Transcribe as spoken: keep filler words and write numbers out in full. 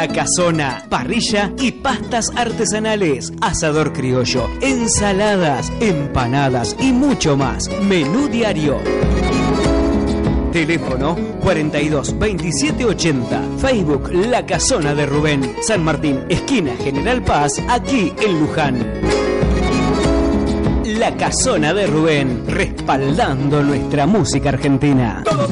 La Casona, parrilla y pastas artesanales, asador criollo, ensaladas, empanadas y mucho más. Menú diario. Teléfono cuarenta y dos veintisiete ochenta. Facebook La Casona de Rubén. San Martín, esquina General Paz, aquí en Luján. La Casona de Rubén, respaldando nuestra música argentina. Todo